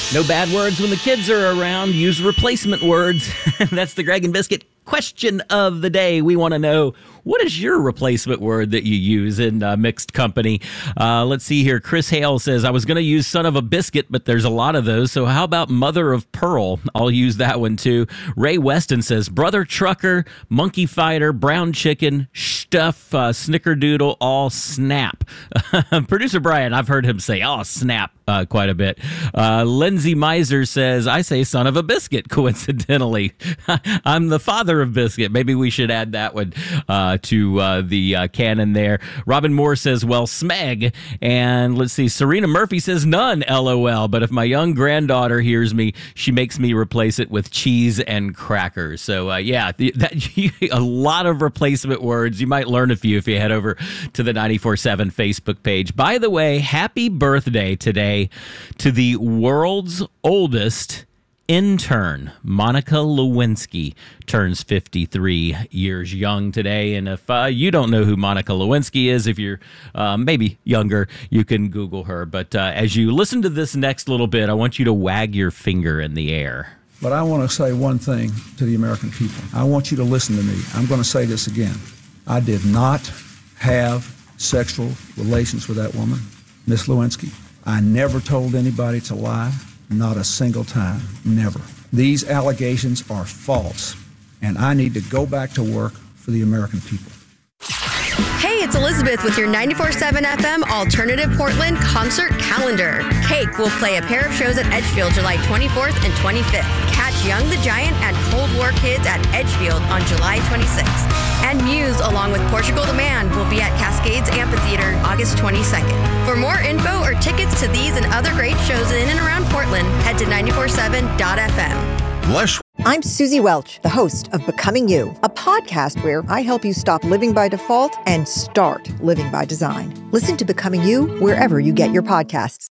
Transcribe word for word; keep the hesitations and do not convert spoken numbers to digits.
No bad words when the kids are around. Use replacement words. That's the Greg and Biscuit question of the day. We want to know, what is your replacement word that you use in uh, mixed company? Uh, let's see here. Chris Hale says, I was going to use son of a biscuit, but there's a lot of those. So how about mother of pearl? I'll use that one too. Ray Weston says, brother trucker, monkey fighter, brown chicken, stuff, uh, snickerdoodle, all snap. Producer Brian, I've heard him say, oh, snap. Uh, quite a bit. Uh, Lindsay Miser says, I say son of a biscuit, coincidentally. I'm the father of biscuit. Maybe we should add that one uh, to uh, the uh, canon there. Robin Moore says, well, smeg. And let's see, Serena Murphy says, none, LOL. But if my young granddaughter hears me, she makes me replace it with cheese and crackers. So, uh, yeah, the, that, a lot of replacement words. You might learn a few if you head over to the ninety-four seven Facebook page. By the way, happy birthday today to the world's oldest intern. Monica Lewinsky turns fifty-three years young today. And if uh, you don't know who Monica Lewinsky is, if you're uh, maybe younger, you can Google her. But uh, as you listen to this next little bit, I want you to wag your finger in the air. But I want to say one thing to the American people. I want you to listen to me. I'm going to say this again. I did not have sexual relations with that woman, Miss Lewinsky. I never told anybody to lie, not a single time, never. These allegations are false, and I need to go back to work for the American people. Hey, it's Elizabeth with your ninety-four seven F M Alternative Portland concert calendar. Cake will play a pair of shows at Edgefield July twenty-fourth and twenty-fifth. Catch Young the Giant and Cold War Kids at Edgefield on July twenty-sixth. And Muse, along with Portugal the Man, will be at Cascades Amphitheater August twenty-second. For more info or tickets to these and other great shows in and around Portland, head to nine four seven dot f m. Less. I'm Susie Welch, the host of Becoming You, a podcast where I help you stop living by default and start living by design. Listen to Becoming You wherever you get your podcasts.